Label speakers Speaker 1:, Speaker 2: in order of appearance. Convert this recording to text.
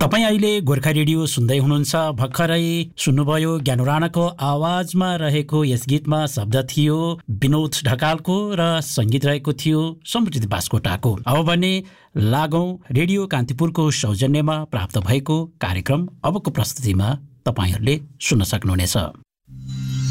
Speaker 1: तपाईँ अहिले गोर्खा रेडियो सुन्दै हुनुहुन्छ। भर्खरै सुन्नुभयो ज्ञानु राणाको आवाजमा रहेको यस गीतमा शब्द थियो विनोद ढकालको र संगीत रहेको थियो समृद्धि बास्कोटाको। अब भने लागौं रेडियो कान्तिपुरको सौजन्यमा प्राप्त भएको कार्यक्रम अबको प्रस्तुतिमा तपाईहरूले सुन्न सक्नुहुनेछ।